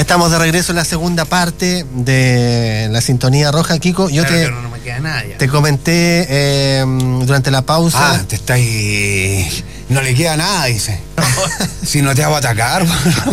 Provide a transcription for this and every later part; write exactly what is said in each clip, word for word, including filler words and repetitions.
Estamos de regreso en la segunda parte de la sintonía roja, Kiko. Yo claro, te, no, no me queda nada ya. te comenté eh, durante la pausa. Ah, te estáis... No le queda nada, dice. Si no te hago atacar.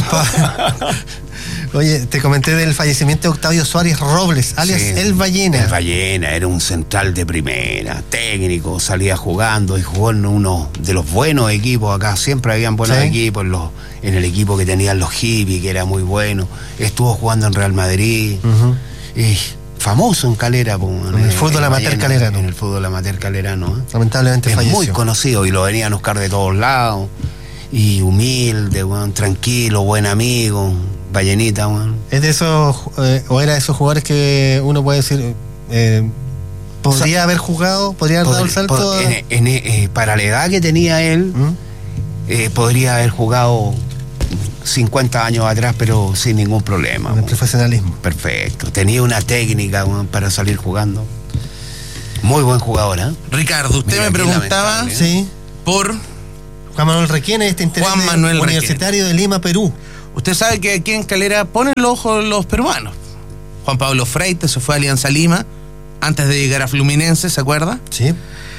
Oye, te comenté del fallecimiento de Octavio Suárez Robles, alias Sí, El Ballena. El Ballena era un central de primera, técnico, salía jugando y jugó en uno de los buenos equipos acá. Siempre habían buenos Sí. equipos, en, los, en el equipo que tenían los hippies, que era muy bueno. Estuvo jugando en Real Madrid. Uh-huh. Y famoso en Calera. Po, En el fútbol amateur Ballena, calerano. En el fútbol amateur calerano. ¿eh? Lamentablemente Es falleció. muy conocido y lo venían a buscar de todos lados. Y humilde, bueno, tranquilo, buen amigo. Ballenita, bueno. Es de esos, eh, o era de esos jugadores que uno puede decir, eh, podría O sea, haber jugado, podría haber dado el salto. Pod- a- en- en- eh, para la edad que tenía él, ¿Mm? eh, podría haber jugado cincuenta años atrás, pero sin ningún problema. En el bueno. profesionalismo. Perfecto. Tenía una técnica, bueno, para salir jugando. Muy buen jugador, ¿eh? Ricardo, usted Mira, me qué preguntaba lamentable, ¿eh? Sí. por... Juan Manuel Requena, este interés Juan de- Manuel universitario de Lima, Perú. Usted sabe que aquí en Calera ponen los ojos los peruanos. Juan Pablo Freite se fue a Alianza Lima antes de llegar a Fluminense, ¿se acuerda? Sí.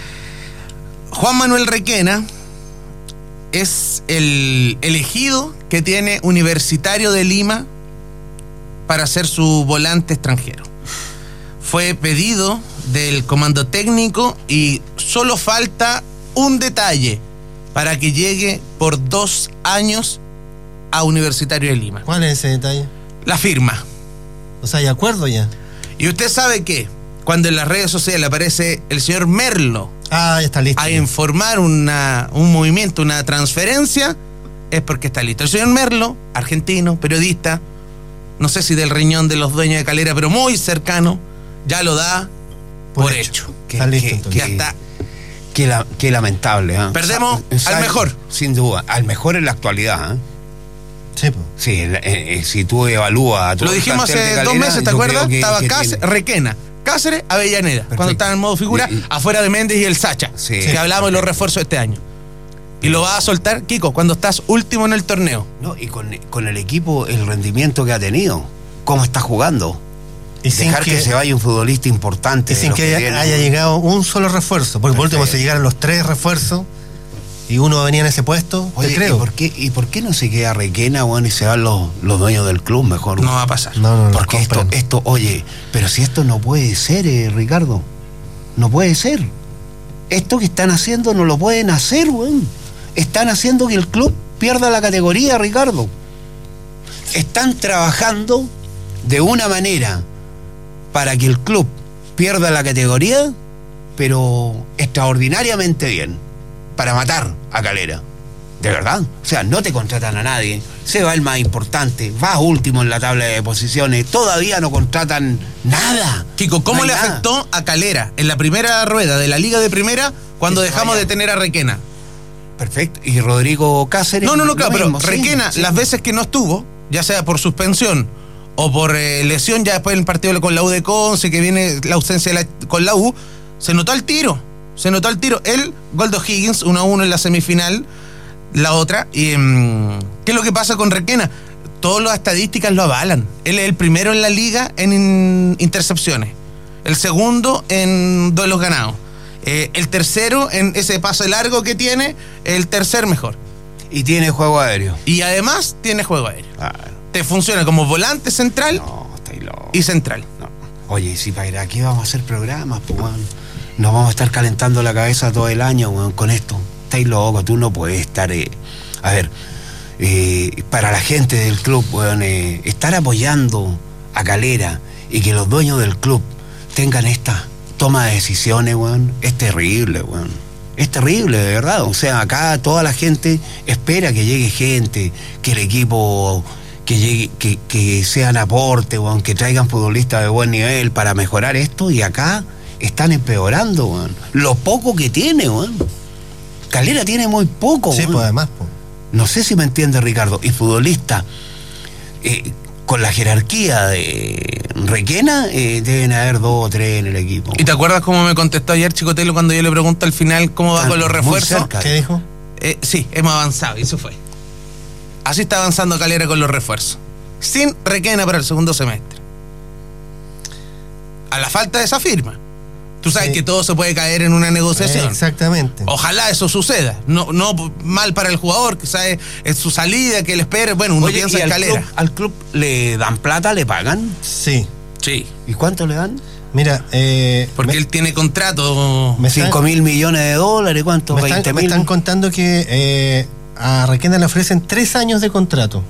Juan Manuel Requena es el elegido que tiene Universitario de Lima para ser su volante extranjero. Fue pedido del comando técnico y solo falta un detalle para que llegue por dos años a Universitario de Lima. ¿Cuál es ese detalle? La firma. O sea, ¿hay acuerdo ya? Y usted sabe que cuando en las redes sociales aparece el señor Merlo Ah, ya está listo. a informar una, un movimiento, una transferencia, es porque está listo. El señor Merlo, argentino, periodista, no sé si del riñón de los dueños de Calera, pero muy cercano, ya lo da por, Por hecho. hecho. Qué- Está listo, qué- entonces. Ya está. Qué, la- qué lamentable, ¿eh? Perdemos O sea, al mejor. Sin duda, al mejor en la actualidad, ¿eh? Sí, pues. Sí, eh, eh, si tú evalúas... todo Lo el dijimos plantel de hace dos Calera, meses, ¿te yo acuerdas? creo que- Estaba que Cáceres, tiene- Requena, Cáceres, Avellaneda, Perfecto. cuando estaba en modo figura, Y- y- afuera de Méndez y el Sacha, Sí. que hablamos de los refuerzos de este año. Y lo vas a soltar, Kiko, cuando estás último en el torneo. No, y con, con el equipo, el rendimiento que ha tenido, cómo está jugando. Y sin Dejar que, que, se vaya un futbolista importante. y de sin los que haya, tiene, haya ¿no? llegado un solo refuerzo. Porque por último, Perfecto. si llegaran los tres refuerzos y uno venía en ese puesto, Oye, te ¿y creo. por, qué, ¿y por qué no se queda Requena, bueno, y se van los, los dueños del club mejor? No va a pasar. No, no, no. Porque esto, compran. esto, oye, pero si esto no puede ser, eh, Ricardo. No puede ser. Esto que están haciendo no lo pueden hacer, weón. Están haciendo que el club pierda la categoría, Ricardo. Están trabajando de una manera para que el club pierda la categoría, pero extraordinariamente bien, para matar a Calera. De verdad. O sea, no te contratan a nadie. Se va el más importante, vas último en la tabla de posiciones, todavía no contratan nada. Kiko, ¿cómo No hay le nada. afectó a Calera en la primera rueda de la Liga de Primera cuando Que se dejamos vaya. de tener a Requena? Perfecto. Y Rodrigo Cáceres. No, no, no, lo claro, pero mismo, sí, Requena, sí. las veces que no estuvo, ya sea por suspensión o por eh, lesión, ya después del partido con la U de Conce, que viene la ausencia de la- con la U, se notó al tiro. Se notó al tiro. Él, gol de Higgins, uno a uno en la semifinal, la otra. Y, mm, ¿qué es lo que pasa con Requena? Todas las estadísticas lo avalan. Él es el primero en la liga en in- intercepciones, el segundo en duelos ganados, eh, el tercero en ese pase largo que tiene, el tercer mejor. Y tiene juego aéreo. Y además tiene juego aéreo. Claro. Te funciona como volante central No, estáis loco. y central. No. Oye, si para ir aquí vamos a hacer programas, pues, weón. Nos vamos a estar calentando la cabeza todo el año, weón, con esto. Estáis loco, tú no puedes estar... eh, a ver, eh, para la gente del club, weón, eh, estar apoyando a Calera y que los dueños del club tengan esta toma de decisiones, weón, es terrible, weón. Es terrible, de verdad. O sea, acá toda la gente espera que llegue gente, que el equipo... que llegue, que, que sean aporte, weón, que traigan futbolistas de buen nivel para mejorar esto, y acá están empeorando, weón. Lo poco que tiene, weón. Calera tiene muy poco, Sí, weón. pues además, pues. No sé si me entiende, Ricardo. Y futbolista eh, con la jerarquía de Requena, eh, deben haber dos o tres en el equipo. ¿Y te acuerdas cómo me contestó ayer Chicotelo cuando yo le pregunto al final cómo va Están con los muy refuerzos? cerca. ¿Qué dijo? Eh, sí, hemos avanzado, y eso fue. Así está avanzando Calera con los refuerzos. sin Requena para el segundo semestre. A la falta de esa firma. Tú sabes sí. que todo se puede caer en una negociación. Exactamente. Ojalá eso suceda. No, no mal para el jugador, que sabe es su salida, que él espere. Bueno, uno Oye, piensa en al Calera. Club, ¿Al club le dan plata, le pagan? Sí. Sí. ¿Y cuánto le dan? Mira, eh, porque me, él tiene contrato. cinco mil millones de dólares, ¿cuánto? Me veinte están, mil. me están contando que eh, a Requena le ofrecen tres años de contrato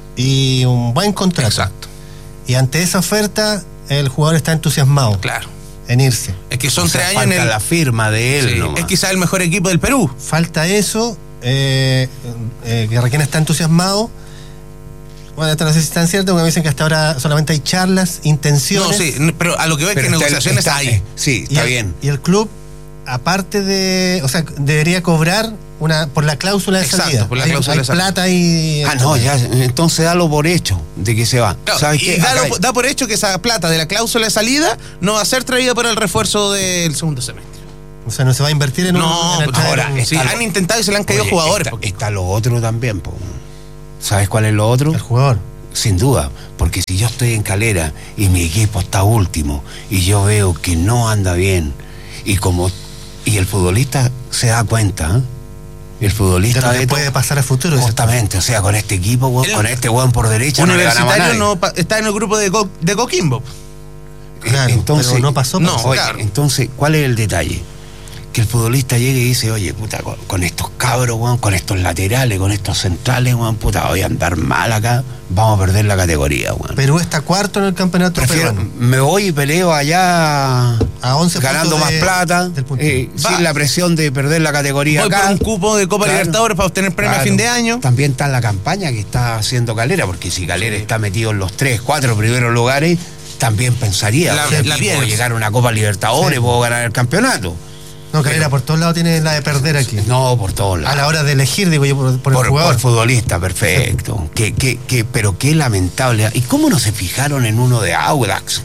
y un buen contrato. Exacto. Y ante esa oferta, el jugador está entusiasmado. Claro. En irse. Es que son o sea, tres años en el... la firma de él. Sí, nomás. es quizás el mejor equipo del Perú. Falta eso, eh, eh, que Requena está entusiasmado. Bueno, esto no sé si es tan cierto, porque me dicen que hasta ahora solamente hay charlas, intenciones. No, sí, pero a lo que veo es que negociaciones está, hay. Eh, sí, está y el, bien. Y el club, aparte de, o sea, debería cobrar una por la cláusula de Exacto, salida. por la hay, cláusula hay de salida. plata y... Ah, no, ya, entonces dalo por hecho de que se va. Claro, ¿Sabes y qué? da, Acá- lo- da por hecho que esa plata de la cláusula de salida no va a ser traída para el refuerzo del segundo semestre. O sea, no se va a invertir en No, un... en el pues traer ahora, un- Sí, Está han lo- intentado y se le han caído Oye, jugadores. Está, porque- está lo otro también, po. ¿Sabes cuál es lo otro? el jugador. Sin duda, porque si yo estoy en Calera y mi equipo está último y yo veo que no anda bien y como y el futbolista se da cuenta, ¿eh? El De futbolista lo que Beto, puede pasar a futuro. eso. justamente, o sea, con este equipo, weón, El con este weón por derecha no le ganamos a Universitario nadie. no pa- está en el grupo de, Co- de Coquimbo. Claro, entonces, pero no pasó. no, parece. Oye, claro. entonces, ¿cuál es el detalle? Que el futbolista llegue y dice, oye, puta, con, con estos cabros, weón, con estos laterales, con estos centrales, weón, puta, voy a andar mal acá, vamos a perder la categoría, weón. Perú está cuarto en el campeonato Prefiero, peruano. me voy y peleo allá A once ganando puntos más de- plata, del punto. eh, Va. sin la presión de perder la categoría Voy acá. por un cupo de Copa Claro. Libertadores para obtener premio a Claro. fin de año. También está la campaña que está haciendo Calera, porque si Calera está metido en los tres, cuatro primeros lugares, también pensaría, La- oye, la aquí puedo pierdes. llegar a una Copa Libertadores, Sí. puedo ganar el campeonato. No, Calera por todos lados tiene la de perder aquí. No, por todos lados. A la hora de elegir, digo yo, por, por Por, el jugador. por futbolista, perfecto. Que, que, que, pero qué lamentable. ¿Y cómo no se fijaron en uno de Audax?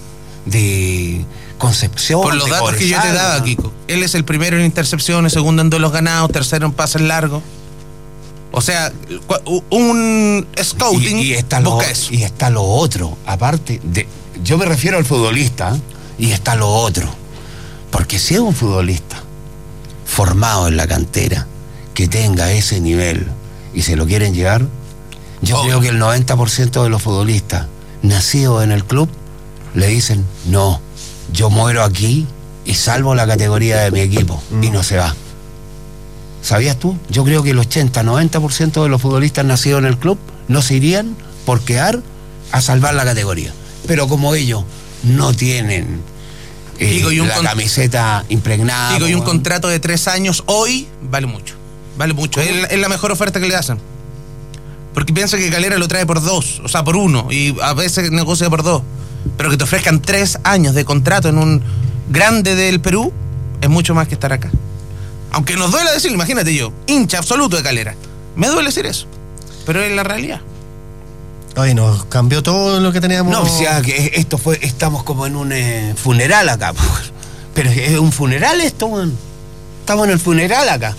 De Concepción. Por los de datos que yo te Cobresal, daba, ¿no? Kiko. Él es el primero en intercepciones, segundo en duelos ganados, tercero en pases largos. O sea, cu- un scouting y, y está lo, busca eso. y está lo otro. Aparte, de, yo me refiero al futbolista, ¿eh? Y está lo otro. Porque si es un futbolista formado en la cantera, que tenga ese nivel y se lo quieren llevar, yo Oh. creo que el noventa por ciento de los futbolistas nacidos en el club le dicen, no, yo muero aquí y salvo la categoría de mi equipo, Mm. y no se va. ¿Sabías tú? Yo creo que el ochenta, noventa por ciento de los futbolistas nacidos en el club no se irían por quedar a salvar la categoría. Pero como ellos no tienen eh, Digo, y un la con- camiseta impregnada... Digo, y un weón. contrato de tres años hoy vale mucho. Vale mucho. Es, la- es la mejor oferta que le hacen. Porque piensa que Calera lo trae por dos, o sea, por uno, y a veces negocia por dos. Pero que te ofrezcan tres años de contrato en un grande del Perú es mucho más que estar acá. Aunque nos duela decirlo, imagínate yo, hincha absoluto de Calera. Me duele decir eso, pero es la realidad. Oye, nos cambió todo lo que teníamos. No, o sea, que esto fue, estamos como en un eh, funeral acá, po. Pero es un funeral esto, weón. Estamos en el funeral acá.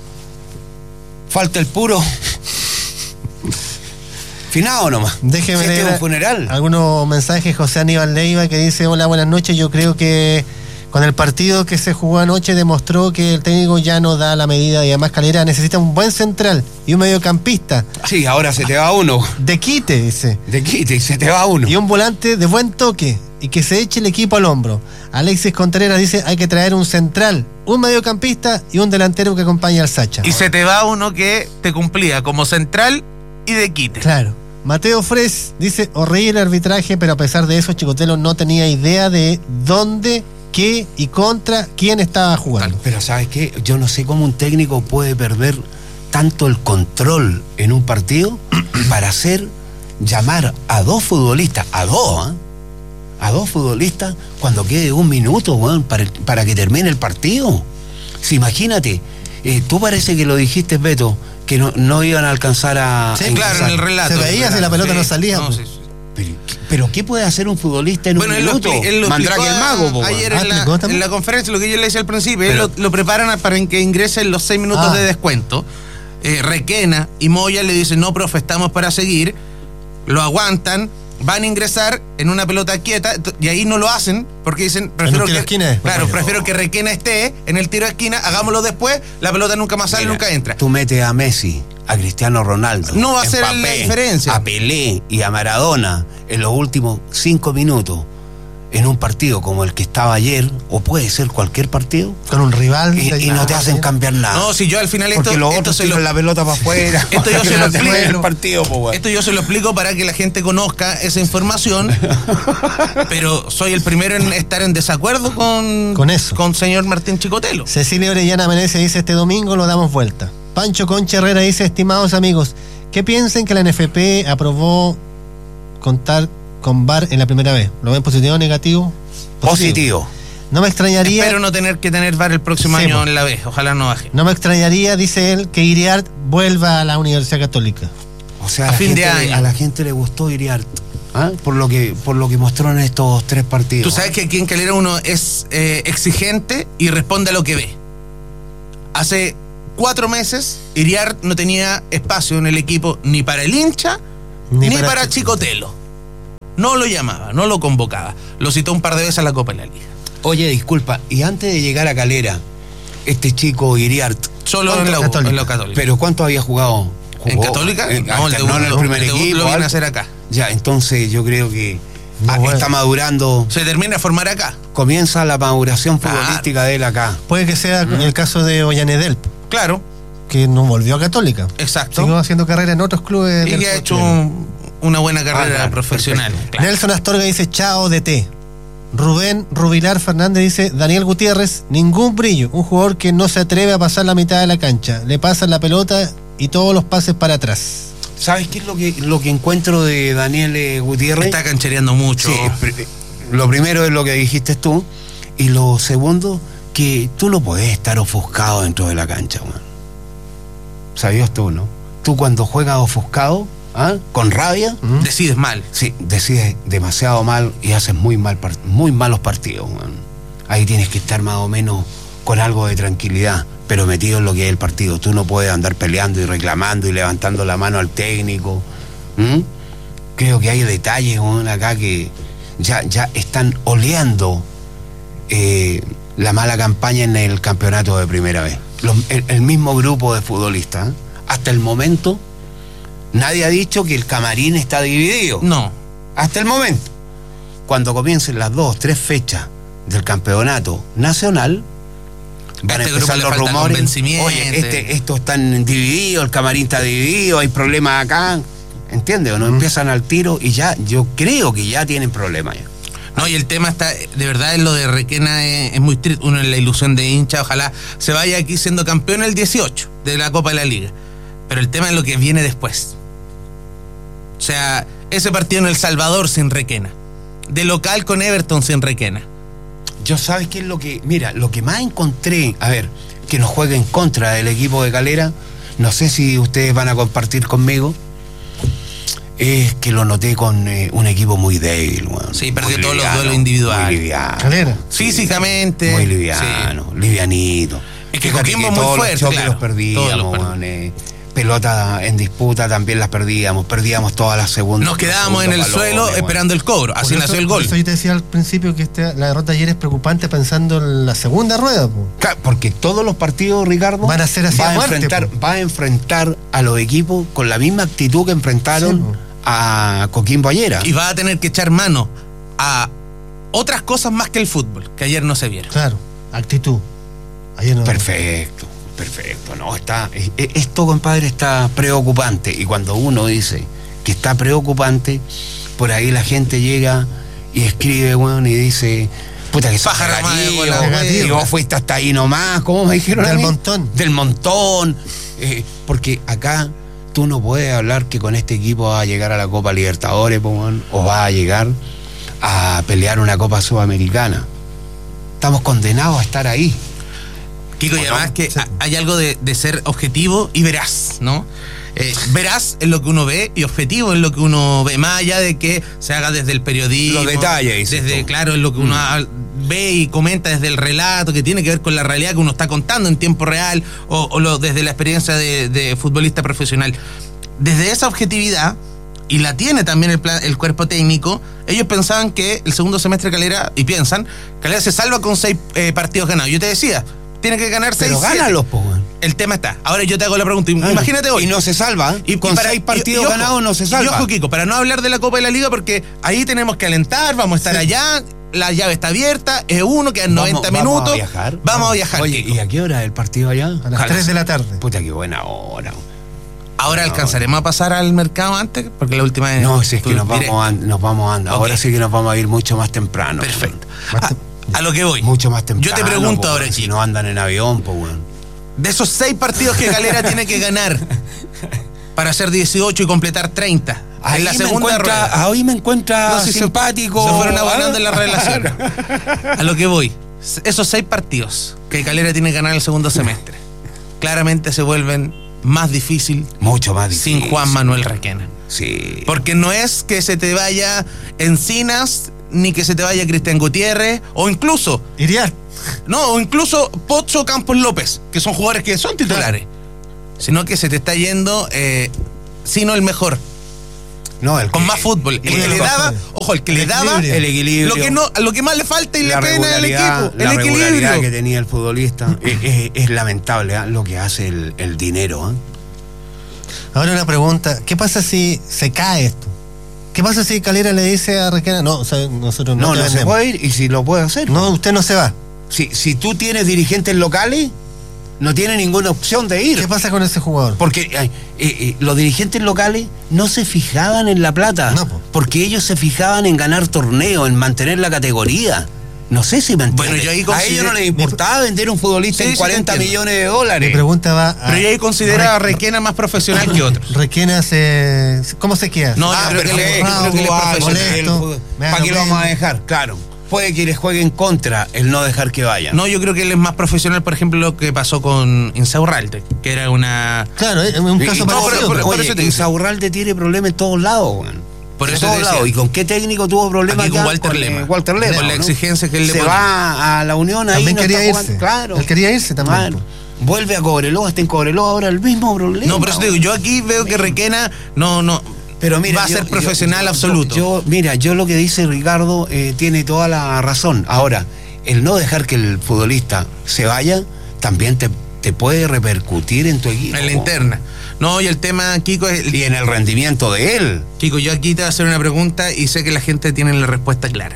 Falta el puro finado nomás. Déjeme Si este es leer un funeral. algunos mensajes. José Aníbal Leiva que dice: hola, buenas noches. Yo creo que con el partido que se jugó anoche demostró que el técnico ya no da la medida y además Calera necesita un buen central y un mediocampista Sí, ahora se te va uno. de quite, dice, De quite y se te va uno. y un volante de buen toque y que se eche el equipo al hombro. Alexis Contreras dice: hay que traer un central, un mediocampista y un delantero que acompañe al Sacha. Y se te va uno que te cumplía como central y de quite. Claro. Mateo Fres dice: horrible arbitraje, pero a pesar de eso Chicotelo no tenía idea de dónde, qué y contra quién estaba jugando. Pero ¿sabes qué? Yo no sé cómo un técnico puede perder tanto el control en un partido para hacer llamar a dos futbolistas, a dos, ¿eh? A dos futbolistas cuando quede un minuto, weón, para, para que termine el partido. Si imagínate, eh, tú parece que lo dijiste, Beto, que no, no iban a alcanzar a... Sí, a Claro, en el ingresar. relato. Se veía si la pelota no salía, No, pues. sí, sí. Pero, pero ¿qué puede hacer un futbolista en Bueno, un él lo, minuto? expli- él lo Mandrake explicó el mago, po, weón. ayer Ah, en, la, ¿explicó también? en la conferencia, lo que yo le decía al principio, él Pero- lo, lo preparan para que ingresen los seis minutos Ah. de descuento. Eh, Requena y Moya le dicen: no, profe, estamos para seguir. lo aguantan, van a ingresar en una pelota quieta y ahí no lo hacen porque dicen, prefiero que, esquina, claro, prefiero que Requena esté en el tiro de esquina, hagámoslo después, la pelota nunca más sale, Mira, nunca entra. Tú metes a Messi, a Cristiano Ronaldo, No va a a ser Mbappé, la diferencia. a Pelé y a Maradona en los últimos cinco minutos en un partido como el que estaba ayer, o puede ser cualquier partido, Con un rival. y, y no te hacen cambiar nada. No, si yo al final esto, porque los esto otros se lo, tiran la pelota para afuera. Esto yo se lo explico. el partido, po, weón. Esto yo se lo explico para que la gente conozca esa información, pero soy el primero en estar en desacuerdo con, Con eso. con señor Martín Chicotelo. Cecilia Orellana Menezes dice: este domingo lo damos vuelta. Pancho Concha Herrera dice: estimados amigos, ¿qué piensan que la N F P aprobó contar con V A R en la primera vez? ¿Lo ven positivo o negativo? Positivo. No me extrañaría. Espero no tener que tener V A R el próximo Sí, año po. en la B, ojalá no baje. No me extrañaría, dice él, que Iriart vuelva a la Universidad Católica. O sea, A a, la fin gente, de año. a la gente le gustó Iriart, ¿ah? por lo que por lo que mostró en estos tres partidos. Tú sabes que aquí en Calera uno es eh, exigente y responde a lo que ve. Hace cuatro meses Iriart no tenía espacio en el equipo ni para el hincha ni, Ni para, para Chicotelo. No lo llamaba, no lo convocaba. Lo citó un par de veces a la Copa de la Liga. Oye, disculpa, y antes de llegar a Calera, este chico Iriart, Solo en ¿cuánto- la, U, Católica? en la Católica. ¿pero cuánto había jugado? ¿En ¿Jugó? Católica? En, no, el alternó debut, en el lo- primer el debut equipo. lo viene algo. a hacer acá. Ya, entonces yo creo que No, ah, bueno. está madurando, Se termina de formar acá. comienza la maduración Claro. futbolística de él acá. Puede que sea el caso de Ollanedel, Claro, que no volvió a Católica. exacto. Siguió haciendo carrera en otros clubes. Y del que ha fútbol hecho chileno. un- una buena carrera Ah, claro, profesional. perfecto. Claro. Nelson Astorga dice: chao D T. Rubén Rubilar Fernández dice: Daniel Gutiérrez, ningún brillo, un jugador que no se atreve a pasar la mitad de la cancha, le pasan la pelota y todos los pases para atrás. ¿Sabes qué es lo que lo que encuentro de Daniel eh, Gutiérrez? Está canchereando mucho. Sí, pr- lo primero es lo que dijiste tú, y lo segundo, que tú no puedes estar ofuscado dentro de la cancha, man. ¿Sabías tú, no? Tú cuando juegas ofuscado, ¿ah? con rabia, ¿Mm? Decides mal. sí, decides demasiado mal y haces muy mal par- muy malos partidos, man. Ahí tienes que estar más o menos con algo de tranquilidad, pero metido en lo que es el partido. Tú no puedes andar peleando y reclamando y levantando la mano al técnico. ¿Mm? Creo que hay detalles, man, acá que ya, ya están oleando eh, la mala campaña en el campeonato de primera vez. Los- el, el mismo grupo de futbolistas, ¿eh? Hasta el momento, nadie ha dicho que el camarín está dividido. No. Hasta el momento. Cuando comiencen las dos, tres fechas del campeonato nacional, van A a este empezar grupo le los falta rumores. convencimiento. Oye, este, estos están divididos, el camarín está dividido, hay problemas acá. ¿Entiendes? O no empiezan al tiro y ya, yo creo que ya tienen problemas ya. No, y el tema está, de verdad, en lo de Requena es, es muy triste. Uno en la ilusión de hincha, ojalá se vaya aquí siendo campeón el dieciocho de la Copa de la Liga. Pero el tema es lo que viene después. O sea, ese partido en El Salvador sin Requena. De local con Everton sin Requena. Yo sabes qué es lo que, mira, lo que más encontré, a ver, que nos juegue en contra del equipo de Calera, no sé si ustedes van a compartir conmigo, es que lo noté con eh, un equipo muy débil, weón. Sí, perdió Muy todos los liviano, duelos individuales. Muy liviano. Calera. Físicamente. Muy liviano, livianito. Es que Fíjate Coquimbo es muy todos fuerte, los choques claro. los perdíamos, Todos los perdimos. weón, eh, pelota en disputa también las perdíamos, perdíamos todas las segundas. Nos quedábamos en el segundos suelo balones, weón. esperando el cobro. Así Por nació eso- el por gol. eso yo te decía al principio que este- la derrota ayer es preocupante pensando en la segunda rueda. Po. Claro, porque todos los partidos, Ricardo, Van a ser así va a a muerte, enfrentar, po. va a enfrentar a los equipos con la misma actitud que enfrentaron Sí, po. a Coquimbo ayer. Y va a tener que echar mano a otras cosas más que el fútbol, que ayer no se vieron. Claro, actitud. Ayer no. Perfecto, perfecto. No, está, e- e- esto, compadre, está preocupante. Y cuando uno dice que está preocupante, por ahí la gente llega y escribe, bueno, y dice, puta que sos Pájaro más de negativo, bola, negativo. y vos fuiste hasta ahí nomás, ¿cómo me dijeron? a Del mí? montón. Del montón. Eh, porque acá tú no puedes hablar que con este equipo vas a llegar a la Copa Libertadores, po, man, o vas a llegar a pelear una Copa Sudamericana. Estamos condenados a estar ahí. Kiko, y ¿O no? además que Sí. ha- hay algo de, de ser objetivo y veraz, ¿no? Eh, veraz en lo que uno ve y objetivo en lo que uno ve, más allá de que se haga desde el periodismo. Los detalles, dices Desde, tú. claro, en lo que uno Mm. ha- ve y comenta desde el relato, que tiene que ver con la realidad que uno está contando en tiempo real, o, o lo, desde la experiencia de, de futbolista profesional. Desde esa objetividad, y la tiene también el, plan, el cuerpo técnico, ellos pensaban que el segundo semestre Calera, y piensan, Calera se salva con seis eh, partidos ganados. Yo te decía, tiene que ganar seis. Pero gánalos, po, weón. El tema está. Ahora yo te hago la pregunta. Ah, Imagínate hoy. Y no se salva. ¿eh? Y, con y para, seis partidos y, y ojo, ganados no se salva. Y ojo, Kiko, para no hablar de la Copa de la Liga, porque ahí tenemos que alentar, vamos a estar sí. allá, la llave está abierta, es uno, quedan noventa vamos, minutos. Vamos a viajar. Vamos a viajar. Oye, Kiko. ¿y a qué hora es el partido allá? A las tres de la tarde. Puta, qué buena hora. Ahora no, alcanzaremos no. a pasar al mercado antes, porque la última vez. No, si es que nos vamos, a, nos vamos a andar. Okay. Ahora sí que nos vamos a ir mucho más temprano. Perfecto. A, a lo que voy. Mucho más temprano. Yo te pregunto po, ahora, si Kiko. no andan en avión, pues, weón. De esos seis partidos que Calera tiene que ganar para hacer dieciocho y completar treinta. Ahí en la me segunda encuentra, rueda. Ahí me encuentra no, si simpático. Se, se fueron abonando en la relación. A lo que voy. Esos seis partidos que Calera tiene que ganar el segundo semestre, claramente se vuelven más difícil. Mucho más difícil. Sin Juan Manuel Requena. Sí. Porque no es que se te vaya Encinas, ni que se te vaya Cristian Gutiérrez, o incluso. Iriar. No, o incluso Pozo Campos López, que son jugadores que son titulares. Claro. Sino que se te está yendo, eh, sino el mejor. No, el con que, más fútbol. El, el que le daba, ojo, el que el le daba el equilibrio. Lo que no, lo que más le falta y le pena al equipo. La el regularidad equilibrio que tenía el futbolista es, es, es lamentable, ¿eh? Lo que hace el, el dinero. ¿eh? Ahora una pregunta, ¿qué pasa si se cae esto? ¿Qué pasa si Calera le dice a Requena, no, o sea, nosotros no No, no vendemos. se puede ir, y si lo puede hacer. No, usted no se va. Si, si tú tienes dirigentes locales, no tiene ninguna opción de ir. ¿Qué pasa con ese jugador? Porque eh, eh, los dirigentes locales no se fijaban en la plata, no, po. Porque ellos se fijaban en ganar torneos, en mantener la categoría. No sé si me entiendes. Bueno, yo ahí consider... A ellos no les importaba vender un futbolista sí, en cuarenta sí millones de dólares. Mi pregunta va a... Pero yo ahí considera a Requena más profesional que otros. Requena se... ¿Cómo se queda? No, ah, yo creo que él es profesional. ¿Para qué lo vamos a dejar? Claro. Puede que les juegue en contra el no dejar que vayan. No, yo creo que él es más profesional, por ejemplo, lo que pasó con Insaurralde, que era una... Claro, es un caso parecido. Oye, Insaurralde tiene problemas en todos lados, güey. Por eso en todos lados. ¿Y con qué técnico tuvo problemas? Aquí con Walter Lema. Walter Lema. Con la ¿no? exigencia que él le Se pone. va a la Unión ahí. También no quería está irse. Claro. Él quería irse también. Claro. Vuelve a Cobreloa, está en Cobreloa ahora el mismo problema. No, pero eso te digo, yo aquí veo que Requena no, no... Pero mira, va a yo, ser profesional yo, yo, absoluto. Yo, mira, yo lo que dice Ricardo eh, tiene toda la razón. Ahora, el no dejar que el futbolista se vaya también te, te puede repercutir en tu equipo. En la interna. No, y el tema, Kiko, es... Y en el rendimiento de él. Kiko, yo aquí te voy a hacer una pregunta y sé que la gente tiene la respuesta clara.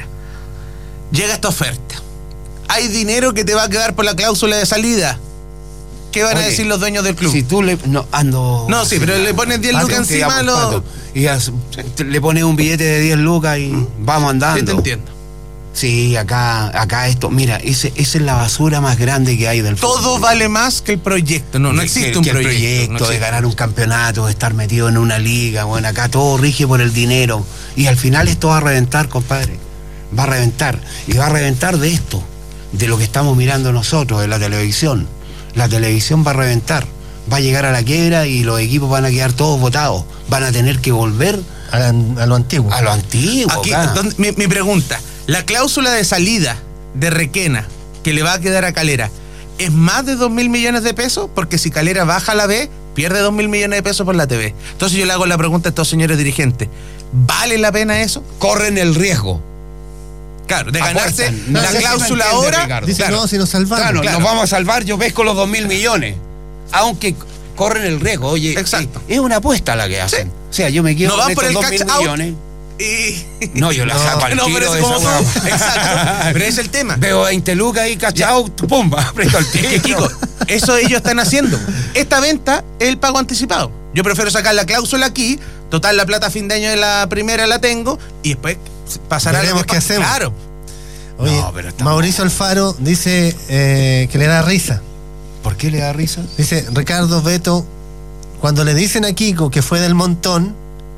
Llega esta oferta. Hay dinero que te va a quedar por la cláusula de salida. ¿Qué van Oye, a decir los dueños del club? Si tú le... No, ando... No, sí, pero le pones diez lucas encima lo... Y as, le pones un billete de diez lucas y ¿Mm? vamos andando. Sí, te entiendo. Sí, acá, acá esto... Mira, ese, esa es la basura más grande que hay del fútbol. Todo vale más que el proyecto. No, no existe que, un que proyecto. El proyecto no existe. De ganar un campeonato, de estar metido en una liga. Bueno, acá todo rige por el dinero. Y al final esto va a reventar, compadre. Va a reventar. Y va a reventar de esto. De lo que estamos mirando nosotros, de la televisión. La televisión va a reventar, va a llegar a la quiebra y los equipos van a quedar todos votados, van a tener que volver a, la, a lo antiguo. A lo antiguo. Aquí, donde, mi, mi pregunta, la cláusula de salida de Requena que le va a quedar a Calera, ¿es más de dos mil millones de pesos? Porque si Calera baja a la B, pierde dos mil millones de pesos por la T V. Entonces yo le hago la pregunta a estos señores dirigentes, ¿vale la pena eso? Corren el riesgo. Claro, de ganarse no, la no cláusula ahora. Dice, claro, no, si nos salvamos. Claro, claro, nos vamos a salvar, yo pesco los dos mil millones. Aunque corren el riesgo, oye. Exacto. Es una apuesta la que hacen. Sí. O sea, yo me quiero no van por el dos mil millones. Y... No, yo la saco al no, tiro pero de como esa tú. Exacto. Pero es el tema. Veo veinte lucas ahí, cachao, pumba, presto al tiro. Es que, Kiko, eso ellos están haciendo. Esta venta es el pago anticipado. Yo prefiero sacar la cláusula aquí, total la plata a fin de año de la primera la tengo, y después pasará a lo que qué hacemos. Claro. Oye, no, Mauricio Alfaro dice eh, que le da risa. ¿Por qué le da risa? Dice, Ricardo Beto, cuando le dicen a Kiko que fue del montón,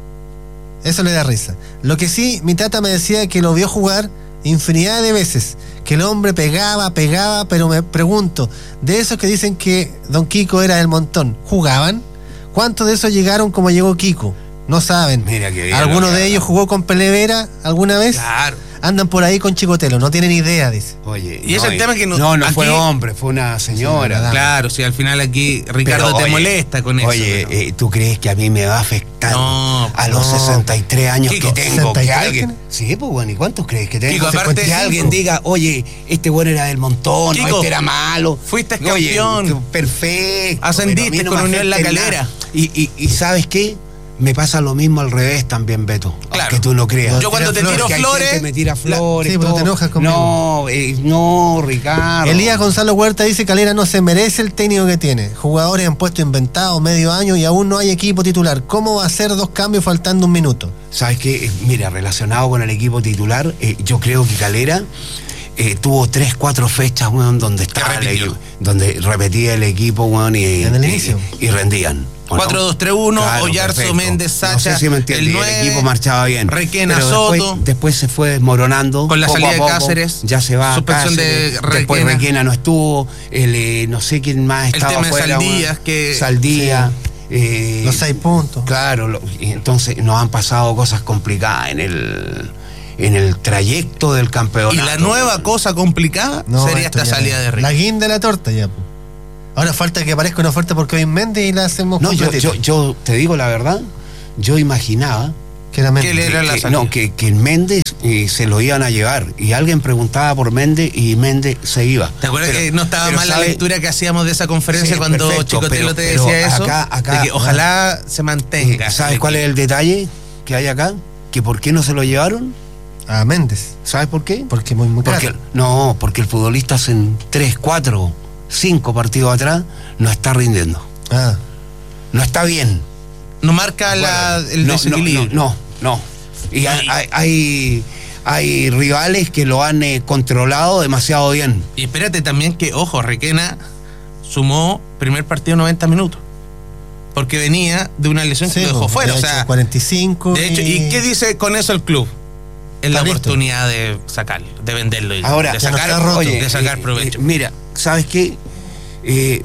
eso le da risa. Lo que sí, mi tata me decía que lo vio jugar infinidad de veces, que el hombre pegaba, pegaba, pero me pregunto, de esos que dicen que don Kiko era del montón, ¿jugaban? ¿Cuántos de esos llegaron como llegó Kiko? No saben. Mira que bien. ¿Alguno de ellos jugó con Pelé Vera alguna vez? Claro. Andan por ahí con Chicotelo, no tienen idea, dice. Oye, y no, es el tema que no. No, no aquí, fue hombre, fue una señora. Sí, claro, si al final aquí Ricardo Pero, te oye, molesta con eso. Oye, ¿no? eh, ¿tú crees que a mí me va a afectar? No, No, a los no. sesenta y tres años Kiko, que tengo, que ¿sesenta y tres alguien... tiene? Sí, pues bueno, ¿y cuántos crees que tengo? Kiko, aparte- que alguien diga, oye, este bueno era del montón, Kiko, no, este era malo. fuiste Oye, campeón. perfecto. Ascendiste pero a mí no con me Unión La afecta en Calera. nada. Y, y, y ¿sabes qué? Me pasa lo mismo al revés también, Beto. Claro. Que tú no creas. Yo cuando te Flores, tiro Que hay flores, gente que me tira flores. Sí, pero todo. te enojas conmigo. No, eh, no, Ricardo. Elías Gonzalo Huerta dice: Calera no se merece el técnico que tiene. Jugadores han puesto inventados medio año y aún no hay equipo titular. ¿Cómo va a hacer dos cambios faltando un minuto? ¿Sabes qué? Eh, Mira, relacionado con el equipo titular, eh, yo creo que Calera eh, tuvo tres, cuatro fechas, weón, donde estaba el repitió. equipo, donde repetía el equipo, weón, y, En el y- inicio. y rendían. ¿o no? cuatro dos tres uno, Claro, Oyarzo, perfecto. Méndez, Sacha, No sé si me entiendes, el y nueve, el equipo marchaba bien. Requena, Pero Soto. Después, después se fue desmoronando. Con la poco salida a de poco. Cáceres, Ya se va suspensión de Cáceres, Después Requena. Requena no estuvo. El, eh, no sé quién más El estaba tema de afuera, Saldías, weón. que- Saldías. eh, Los seis puntos. Claro, lo- y entonces nos han pasado cosas complicadas en el en el trayecto del campeonato. Y la nueva cosa complicada No, sería esto esta ya- salida de La Riquelme. guinda de la torta ya. po. Ahora falta que aparezca una oferta por Kevin Méndez y la hacemos No, yo, completita. yo, yo te digo la verdad, yo imaginaba Que era Méndez. que le- Era la que, salida. no, que, que Méndez eh, se lo iban a llevar y alguien preguntaba por Méndez y Méndez se iba. ¿Te acuerdas Pero- que no estaba pero mal la sabe- lectura que hacíamos de esa conferencia Sí, cuando perfecto, Chicotelo pero- te pero decía eso? acá- acá- de que ojalá se mantenga. ¿Sabes cuál es el detalle que hay acá? Que por qué no se lo llevaron. A Méndez. ¿Sabes por qué? Porque muy, muy caro. Porque, no, porque el futbolista hace tres, cuatro, cinco partidos atrás no está rindiendo. Ah, No está bien. No marca la, el no, desequilibrio. No, no, no. Y hay, hay, hay, hay rivales que lo han eh, controlado demasiado bien. Y espérate también que, ojo, Requena sumó primer partido noventa minutos. Porque venía de una lesión sí, que lo dejó po, fuera. O había sea, hecho cuarenta y cinco. de hecho, ¿y qué dice con eso el club? Es la Está listo. oportunidad de sacarlo, de venderlo y Ahora, de ya no sacar, está roto. oye, de sacar eh, provecho. eh, mira, ¿sabes qué? Eh,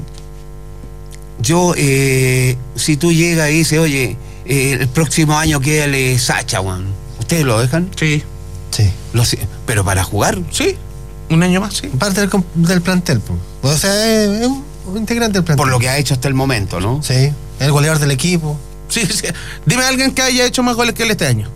yo, eh, si tú llegas y dices, oye, eh, el próximo año quédale Sacha, weón. ¿Ustedes lo dejan? Sí, Sí. Lo sé, pero para jugar. sí, un año más, sí. Parte del, com- del plantel. po. O sea, es, es un, un integrante del plantel. Por lo que ha hecho hasta el momento, ¿no? Sí. El goleador del equipo. Sí, sí. Dime a alguien que haya hecho más goles que él este año.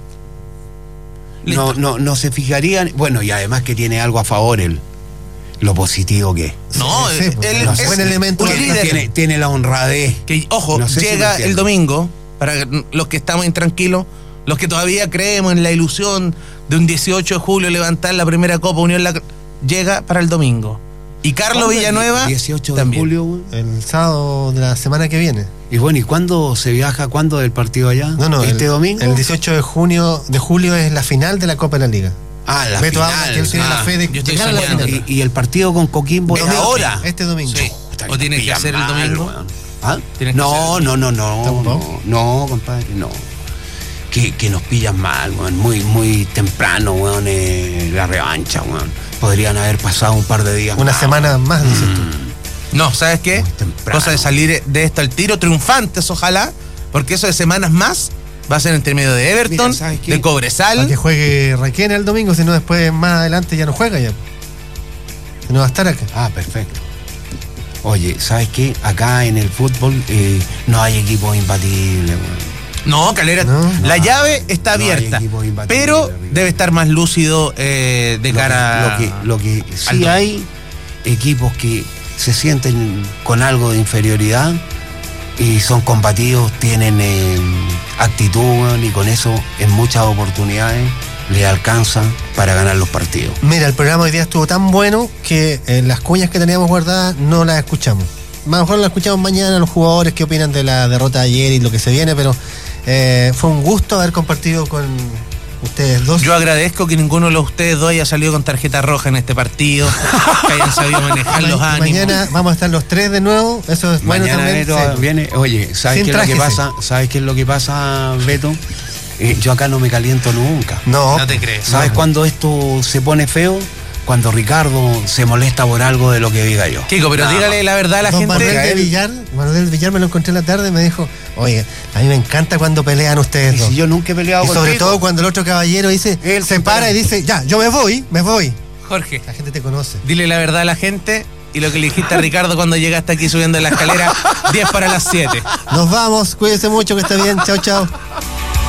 Listo. No, no, no se fijarían. Bueno, y además que tiene algo a favor él. Lo positivo que es. No, Sí, sí, él, pues, él no es sé. Buen elemento un del líder. Tiene, tiene la honradez. Que, ojo, No sé si me llega entienden. el domingo, para los que estamos intranquilos, los que todavía creemos en la ilusión de un dieciocho de julio levantar la primera Copa Unión, la, llega para el domingo. Y Carlos ¿Cuándo es? Villanueva dieciocho de también. julio, güey. El sábado de la semana que viene. Y bueno, ¿y cuándo se viaja? ¿Cuándo del partido allá? No, no. ¿Este el, domingo? El dieciocho de junio, de julio es la final de la Copa de la Liga. Ah, la Beto final. habla que él tiene Ah, la fe de yo estoy llegar a la soñando. final. y, y el partido con Coquimbo es Domingo, ahora. Este domingo. Sí. Puta, O nos tiene que pillan ser el mal, domingo. weón. ¿Ah? Tiene que No, ser- no, no, no, no, ¿Tampoco? no, compadre, no. Que, que nos pillan mal, weón. Muy, muy temprano, weón, eh, la revancha, weón. Podrían haber pasado un par de días Una más. semana más, dices tú. No, ¿sabes qué? Muy temprano. Cosa de salir de esto al tiro, triunfantes, ojalá, porque eso de semanas más va a ser entre medio de Everton, Mira, ¿sabes qué? de Cobresal. Para que juegue Requena el domingo, si no después más adelante ya no juega ya. Si no va a estar acá. Ah, perfecto. Oye, ¿sabes qué? Acá en el fútbol eh, no hay equipos imbatibles, weón. No, Calera, No. la No, llave está no hay abierta, equipo imbatible, pero Ricardo. debe estar más lúcido eh, de Lo que- cara Lo que, lo que sí al- hay equipos que se sienten con algo de inferioridad y son combativos, tienen eh, actitud, weón, y con eso en muchas oportunidades le alcanza para ganar los partidos. Mira, el programa hoy día estuvo tan bueno que eh, las cuñas que teníamos guardadas no las escuchamos. A lo mejor las escuchamos mañana, los jugadores qué opinan de la derrota de ayer y lo que se viene, pero eh, fue un gusto haber compartido con ustedes dos. Yo agradezco que ninguno de los ustedes dos haya salido con tarjeta roja en este partido, que hayan sabido manejar los Ma- ánimos. Mañana vamos a estar los tres de nuevo, eso es bueno Mañana también. Beto sí. viene, oye, ¿sabes Sin qué es lo que traje, pasa? ¿Sabes qué es lo que pasa, Beto? Eh, yo acá no me caliento nunca. No, No te crees. ¿Sabes no. cuándo esto se pone feo? Cuando Ricardo se molesta por algo de lo que diga yo. Kiko, pero Nada dígale más. la verdad a la Don gente. Manuel a de él- Villar, Manuel de Villar me lo encontré en la tarde y me dijo, oye, a mí me encanta cuando pelean ustedes Y dos. si yo nunca he peleado Y con sobre todo cuando el otro caballero dice, Él se supera. para y dice, ya, yo me voy, me voy. Jorge, La gente te conoce. dile la verdad a la gente y lo que le dijiste a Ricardo cuando llegaste aquí subiendo la escalera, diez para las siete. Nos vamos, cuídense mucho, que esté bien, chao, chao.